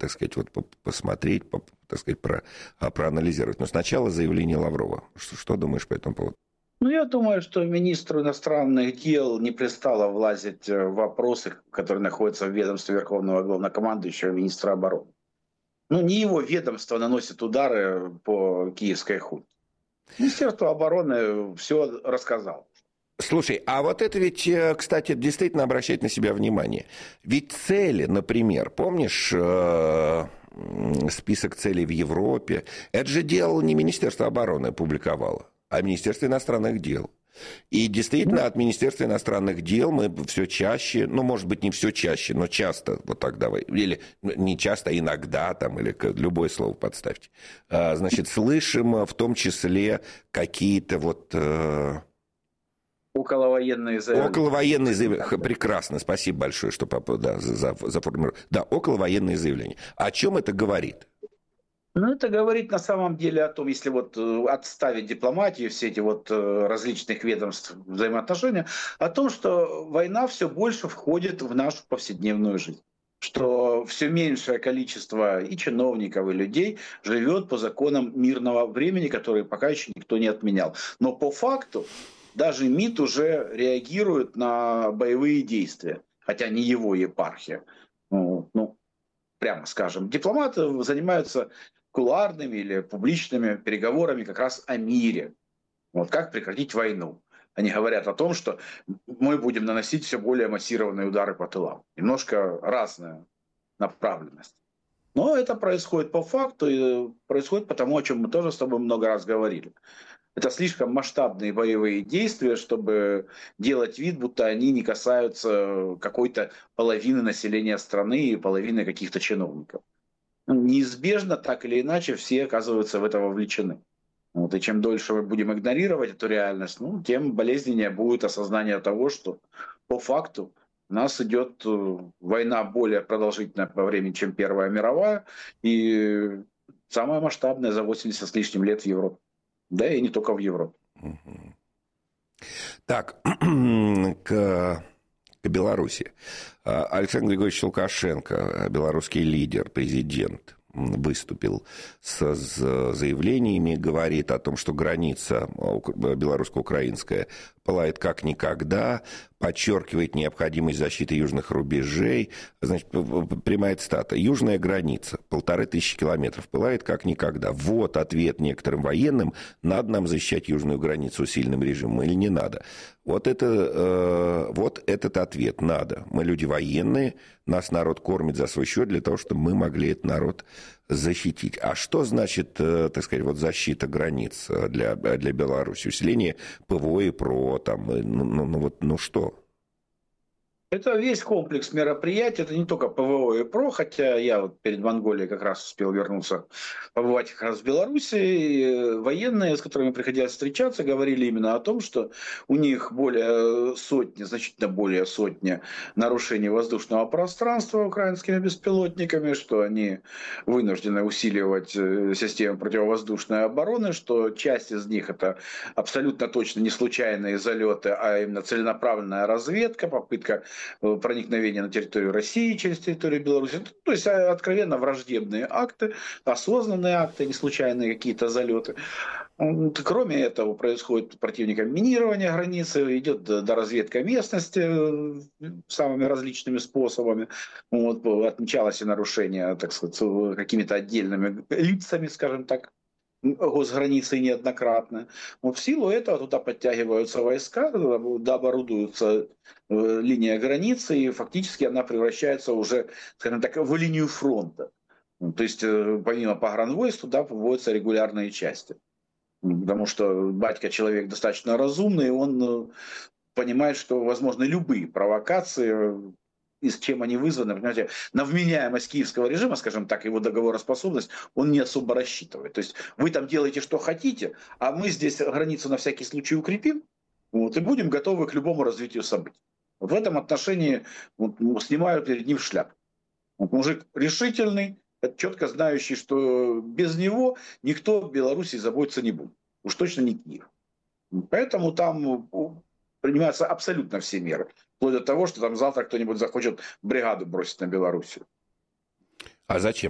так сказать, вот посмотреть, так сказать, проанализировать. Но сначала заявление Лаврова. Что думаешь по этому поводу? Ну, я думаю, что министру иностранных дел не пристало влазить в вопросы, которые находятся в ведомстве Верховного Главнокомандующего, министра обороны. Ну, не его ведомство наносит удары по киевской хунте. Министерство обороны все рассказало. Слушай, а вот это ведь, кстати, действительно обращает на себя внимание. Ведь цели, например, помнишь список целей в Европе? Это же дело не Министерство обороны публиковало, а Министерство иностранных дел. И действительно, от Министерства иностранных дел мы все чаще, ну, может быть, не все чаще, но часто, вот так давай, или не часто, а иногда, там, или любое слово подставьте, значит, слышим в том числе какие-то вот... Околовоенные заявления. Околовоенные заявления. Прекрасно, спасибо большое, что заформулировал. Да, околовоенные заявления. О чем это говорит? Ну, это говорит на самом деле о том, если вот отставить дипломатию, все эти вот различных ведомств взаимоотношения, о том, что война все больше входит в нашу повседневную жизнь. Что все меньшее количество и чиновников, и людей живет по законам мирного времени, которые пока еще никто не отменял. Но по факту даже МИД уже реагирует на боевые действия, хотя не его епархия. Ну, прямо скажем, дипломаты занимаются кулуарными или публичными переговорами как раз о мире. Вот как прекратить войну. Они говорят о том, что мы будем наносить все более массированные удары по тылам. Немножко разная направленность. Но это происходит по факту и происходит потому, о чем мы тоже с тобой много раз говорили. Это слишком масштабные боевые действия, чтобы делать вид, будто они не касаются какой-то половины населения страны и половины каких-то чиновников. Неизбежно, так или иначе, все оказываются в это вовлечены. Вот, и чем дольше мы будем игнорировать эту реальность, тем болезненнее будет осознание того, что по факту у нас идет война более продолжительная по времени, чем Первая мировая, и самая масштабная за 80 с лишним лет в Европе. Да и не только в Европе. Так, к Беларуси. Александр Григорьевич Лукашенко, белорусский лидер, президент, выступил с заявлениями, говорит о том, что граница белорусско-украинская пылает как никогда, подчеркивает необходимость защиты южных рубежей. Значит, прямая цитата. «Южная граница, 1500 километров, пылает как никогда. Вот ответ некоторым военным, надо нам защищать южную границу сильным режимом или не надо». Вот этот ответ надо. Мы люди военные, нас народ кормит за свой счет для того, чтобы мы могли этот народ защитить. А что значит, так сказать, вот защита границ для Беларуси? Усиление ПВО и ПРО, там, что? Это весь комплекс мероприятий, это не только ПВО и ПРО, хотя я вот перед Монголией как раз успел вернуться, побывать как раз в Беларуси, и военные, с которыми приходилось встречаться, говорили именно о том, что у них более сотни, значительно более сотни нарушений воздушного пространства украинскими беспилотниками, что они вынуждены усиливать систему противовоздушной обороны, что часть из них это абсолютно точно не случайные залеты, а именно целенаправленная разведка, попытка проникновения на территорию России через территорию Беларуси. То есть откровенно враждебные акты, осознанные акты, не случайные какие-то залеты. Кроме этого, происходит противником минирование границы, идет доразведка местности самыми различными способами. Вот, отмечалось и нарушение, так сказать, какими-то отдельными лицами, скажем так, госграницы неоднократно. Вот в силу этого туда подтягиваются войска, дооборудуется линия границы, и фактически она превращается уже, скажем так, в линию фронта. То есть помимо погранвойск туда вводятся регулярные части. Потому что батька человек достаточно разумный, он понимает, что возможны любые провокации, и с чем они вызваны, понимаете, на вменяемость киевского режима, скажем так, его договороспособность, он не особо рассчитывает. То есть вы там делаете, что хотите, а мы здесь границу на всякий случай укрепим, вот, и будем готовы к любому развитию событий. Вот в этом отношении снимаю перед ним шляпу. Вот мужик решительный, четко знающий, что без него никто в Беларуси заботиться не будет. Уж точно не Киев. Поэтому там принимаются абсолютно все меры. Вплоть до того, что там завтра кто-нибудь захочет бригаду бросить на Белоруссию. А зачем?